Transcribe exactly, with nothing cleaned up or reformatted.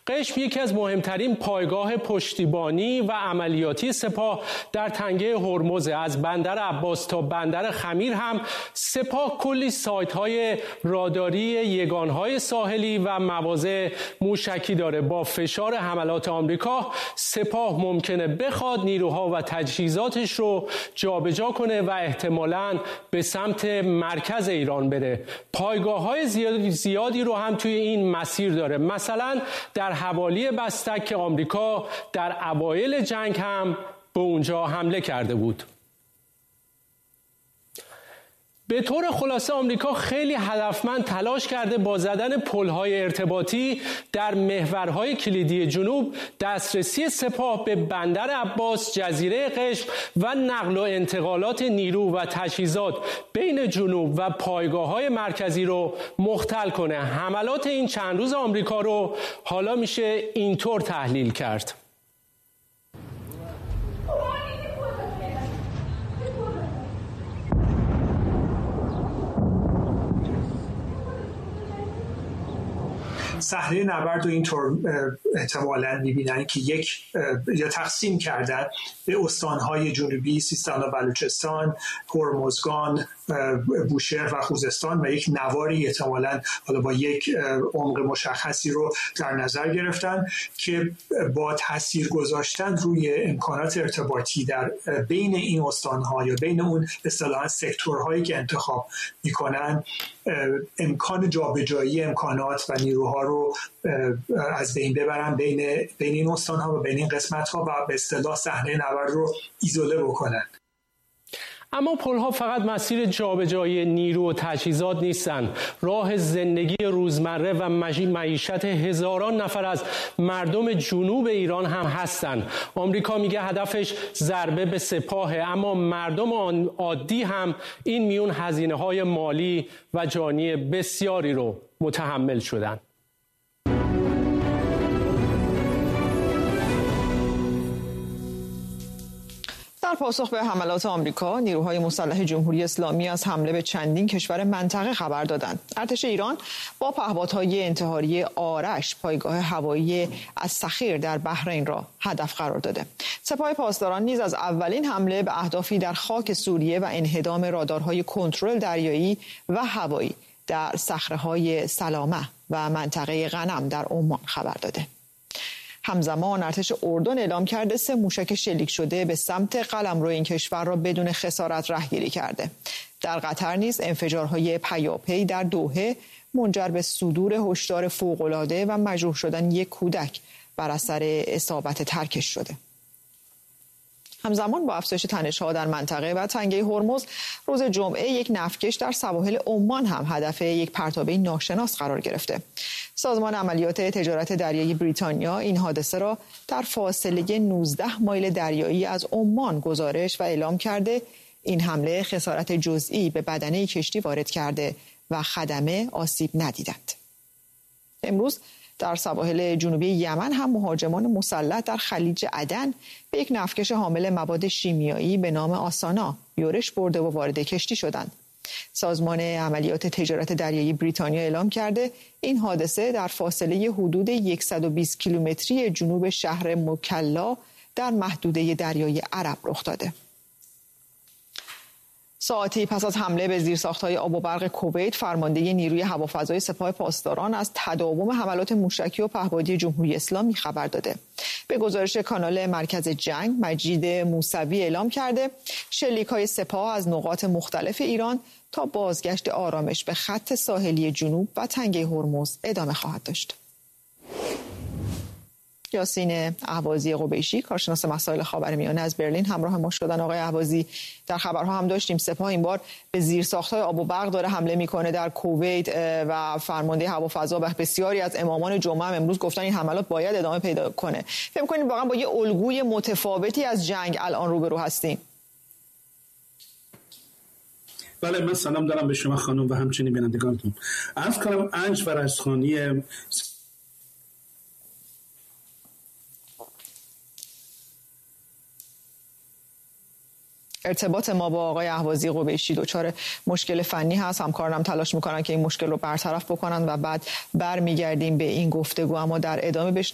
قشم یکی از مهمترین پایگاه پشتیبانی و عملیاتی سپاه در تنگه هرمز. از بندر عباس تا بندر خمیر هم سپاه کلی سایت‌های راداری یگان‌های ساحلی و مواضع موشکی داره. با فشار حملات آمریکا سپاه ممکنه بخواد نیروها و تجهیزاتش رو جابجا کنه و احتمالاً به سمت مرکز ایران بره. پایگاه‌های زیاد زیادی رو هم توی این مسیر داره. مثلا در حوالی بستک که آمریکا در اوایل جنگ هم به اونجا حمله کرده بود. به طور خلاصه آمریکا خیلی هدفمند تلاش کرده با زدن پل‌های ارتباطی در محورهای کلیدی جنوب دسترسی سپاه به بندر عباس، جزیره قشم و نقل و انتقالات نیرو و تجهیزات بین جنوب و پایگاه‌های مرکزی رو مختل کنه. حملات این چند روز آمریکا رو حالا میشه اینطور تحلیل کرد. صحنه نبرد رو اینطور احتمالاً می‌بینن که یک یا تقسیم کردن به استان‌های جنوبی سیستان و بلوچستان، هرمزگان، بوشهر و خوزستان و یک نواری احتمالاً حالا با یک عمق مشخصی رو در نظر گرفتن که با تاثیر گذاشتن روی امکانات ارتباطی در بین این استان‌ها یا بین اون اصطلاحاً سکتورهایی که انتخاب می‌کنن امکان جابجایی امکانات و نیروها رو از بین ببرن بین بین این استان‌ها و بین این قسمت‌ها و به اصطلاح صحنه نبرد رو ایزوله بکنن. اما پل‌ها فقط مسیر جابجایی نیرو و تجهیزات نیستن. راه زندگی روزمره و معیشت هزاران نفر از مردم جنوب ایران هم هستند. آمریکا میگه هدفش ضربه به سپاهه، اما مردم عادی هم این میون هزینه‌های مالی و جانی بسیاری رو متحمل شدن. در پاسخ به حملات آمریکا، نیروهای مسلح جمهوری اسلامی از حمله به چندین کشور منطقه خبر دادند. ارتش ایران با پهپادهای انتحاری آرش پایگاه هوایی الصخیر در بحرین را هدف قرار داده. سپاه پاسداران نیز از اولین حمله به اهدافی در خاک سوریه و انهدام رادارهای کنترل دریایی و هوایی در صخره‌های سلامه و منطقه غنم در عمان خبر داده. همزمان ارتش اردن اعلام کرده سه موشک شلیک شده به سمت قلمرو این کشور را بدون خسارت رهگیری کرده. در قطر نیز انفجارهای پیاپی در دوحه منجر به صدور هشدار فوق‌العاده و مجروح شدن یک کودک بر اثر اصابت ترکش شده. همزمان با افزایش تنش‌ها در منطقه و تنگه هرمز، روز جمعه یک نفتکش در سواحل عمان هم هدف یک پرتابه ناشناس قرار گرفته. سازمان عملیات تجارت دریایی بریتانیا این حادثه را در فاصله نوزده مایل دریایی از عمان گزارش و اعلام کرده این حمله خسارت جزئی به بدنه کشتی وارد کرده و خدمه آسیب ندیدند. امروز در سواحل جنوبی یمن هم مهاجمان مسلح در خلیج عدن به یک نفتکش حامل مواد شیمیایی به نام آسانا یورش برده و وارد کشتی شدند. سازمان عملیات تجارت دریایی بریتانیا اعلام کرده این حادثه در فاصله حدود صد و بیست کیلومتری جنوب شهر مکلا در محدوده دریای عرب رخ داده. ساعتی پس از حمله به زیرساخت‌های آب و برق کویت، فرمانده نیروی هوافضای سپاه پاسداران از تداوم حملات موشکی و پهپادی جمهوری اسلامی خبر داده. به گزارش کانال مرکز جنگ، مجید موسوی اعلام کرده شلیک‌های سپاه از نقاط مختلف ایران تا بازگشت آرامش به خط ساحلی جنوب و تنگه هرمز ادامه خواهد داشت. یاسین اهوازی قبیشی، کارشناس مسائل خاورمیانه از برلین همراه ما شدن. آقای اهوازی، در خبرها هم داشتیم سپاه این بار به زیرساخت‌های آب و برق داره حمله میکنه در کویت و فرمانده هوافضا و بسیاری از امامان جمعه هم امروز گفتن این حملات باید ادامه پیدا کنه. فکر می‌کنید واقعا با یه الگوی متفاوتی از جنگ الان روبرو هستیم؟ بله، من سلام دارم به شما خانم و همچنین بینندگانتون. عرض کنم انج و رزخانی ارتباط ما با آقای اهوازی قبیشی دچار مشکل فنی هست. همکارانم تلاش میکنن که این مشکل رو برطرف بکنن و بعد برمیگردیم به این گفتگو، اما در ادامه بشنویم